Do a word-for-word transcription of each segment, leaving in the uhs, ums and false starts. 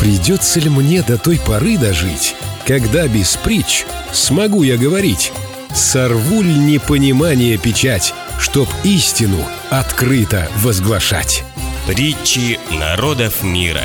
Придется ли мне до той поры дожить, когда без притч смогу я говорить? Сорву ль непонимание печать, чтоб истину открыто возглашать? Притчи народов мира.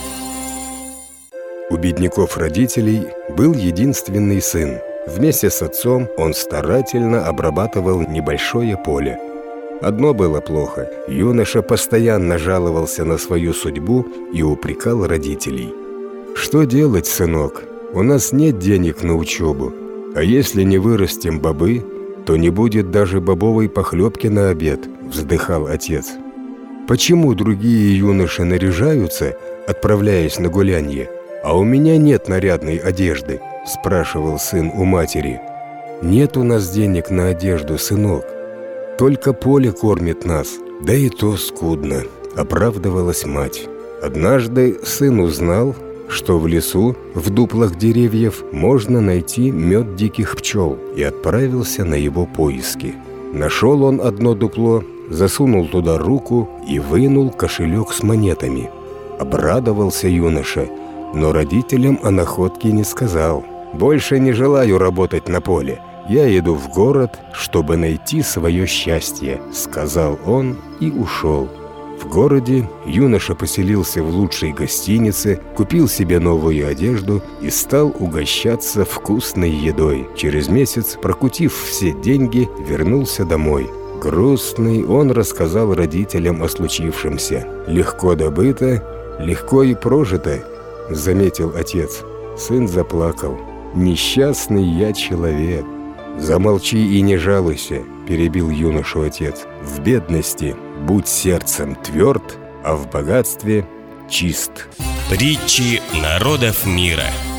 У бедняков родителей был единственный сын. Вместе с отцом он старательно обрабатывал небольшое поле. Одно было плохо. Юноша постоянно жаловался на свою судьбу и упрекал родителей. «Что делать, сынок? У нас нет денег на учебу. А если не вырастим бобы, то не будет даже бобовой похлебки на обед», — вздыхал отец. «Почему другие юноши наряжаются, отправляясь на гулянье, а у меня нет нарядной одежды?» — спрашивал сын у матери. «Нет у нас денег на одежду, сынок. Только поле кормит нас, да и то скудно», — оправдывалась мать. Однажды сын узнал, что в лесу, в дуплах деревьев, можно найти мед диких пчел, и отправился на его поиски. Нашел он одно дупло, засунул туда руку и вынул кошелек с монетами. Обрадовался юноша, но родителям о находке не сказал. «Больше не желаю работать на поле. Я иду в город, чтобы найти свое счастье», — сказал он и ушел. В городе юноша поселился в лучшей гостинице, купил себе новую одежду и стал угощаться вкусной едой. Через месяц, прокутив все деньги, вернулся домой. Грустный, он рассказал родителям о случившемся. «Легко добыто, легко и прожито», — заметил отец. Сын заплакал. «Несчастный я человек». «Замолчи и не жалуйся», — перебил юношу отец. «В бедности будь сердцем тверд, а в богатстве чист». Притчи народов мира.